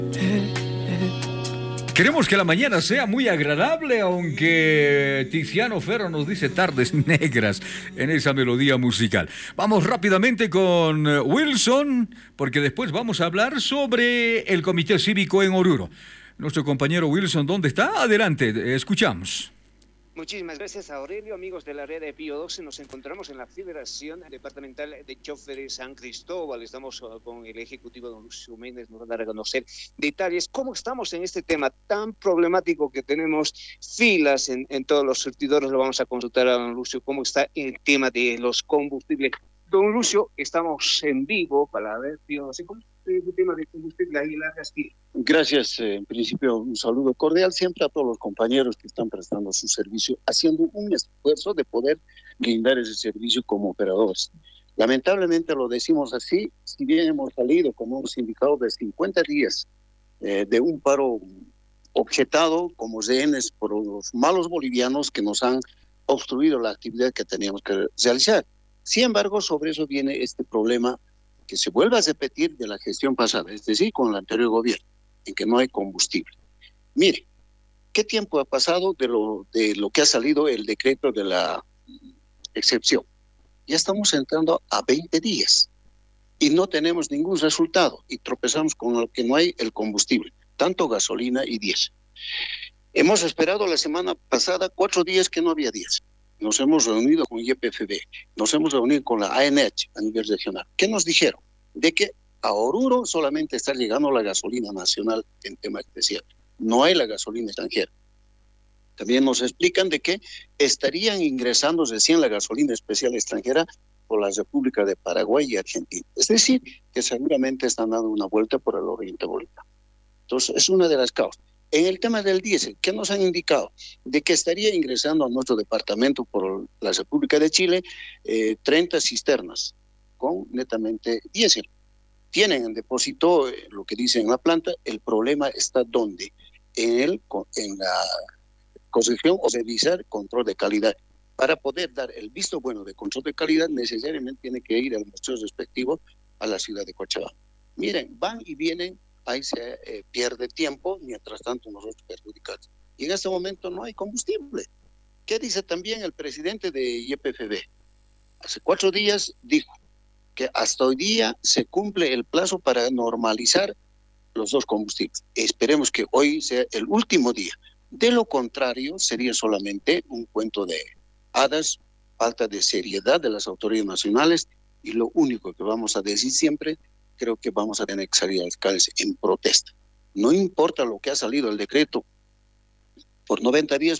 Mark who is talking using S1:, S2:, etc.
S1: Queremos que la mañana sea muy agradable, aunque Tiziano Ferro nos dice tardes negras en esa melodía musical. Vamos rápidamente con Wilson, porque después vamos a hablar sobre el Comité Cívico en Oruro. Nuestro compañero Wilson, ¿dónde está? Adelante, escuchamos.
S2: Muchísimas gracias a Aurelio, amigos de la red de Pío 12. Nos encontramos en la Federación Departamental de Choferes San Cristóbal. Estamos con el ejecutivo don Lucio Méndez. Nos va a dar a conocer detalles. ¿Cómo estamos en este tema tan problemático que tenemos filas en todos los surtidores? Lo vamos a consultar a don Lucio. ¿Cómo está el tema de los combustibles? Don Lucio, estamos en vivo para ver, Pío 12. ¿Cómo está el tema de combustible ahí en la Castilla?
S3: Gracias, en principio un saludo cordial siempre a todos los compañeros que están prestando su servicio, haciendo un esfuerzo de poder brindar ese servicio como operadores. Lamentablemente lo decimos así, si bien hemos salido, como hemos indicado, de 50 días de un paro objetado como rehenes por los malos bolivianos que nos han obstruido la actividad que teníamos que realizar. Sin embargo, sobre eso viene este problema que se vuelve a repetir de la gestión pasada, es decir, con el anterior gobierno, en que no hay combustible. Mire, ¿qué tiempo ha pasado de lo que ha salido el decreto de la excepción? Ya estamos entrando a 20 días y no tenemos ningún resultado y tropezamos con lo que no hay el combustible, tanto gasolina y diésel. Hemos esperado la semana pasada 4 días que no había diésel. Nos hemos reunido con YPFB, nos hemos reunido con la ANH a nivel regional. ¿Qué nos dijeron? De que a Oruro solamente está llegando la gasolina nacional en tema especial. No hay la gasolina extranjera. También nos explican de que estarían ingresando recién la gasolina especial extranjera por la República de Paraguay y Argentina. Es decir, que seguramente están dando una vuelta por el oriente boliviano. Entonces, es una de las causas. En el tema del diésel, ¿qué nos han indicado? De que estaría ingresando a nuestro departamento por la República de Chile 30 cisternas con netamente diésel. Tienen en depósito lo que dicen en la planta. El problema está ¿dónde? En la concesión o revisar control de calidad. Para poder dar el visto bueno de control de calidad, necesariamente tiene que ir al museo respectivo a la ciudad de Cochabamba. Miren, van y vienen, ahí se pierde tiempo, mientras tanto nosotros perjudicamos. Y en este momento no hay combustible. ¿Qué dice también el presidente de YPFB? Hace 4 días dijo que hasta hoy día se cumple el plazo para normalizar los dos combustibles. Esperemos que hoy sea el último día. De lo contrario, sería solamente un cuento de hadas, falta de seriedad de las autoridades nacionales, y lo único que vamos a decir siempre, creo que vamos a tener que salir a las calles en protesta. No importa lo que ha salido el decreto por 90 días,